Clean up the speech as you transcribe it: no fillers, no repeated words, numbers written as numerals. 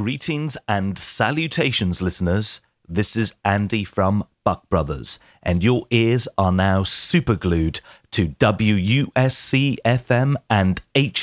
Greetings and salutations, listeners. This is Andy from Buck Brothers, and your ears are now superglued to WUSC FM and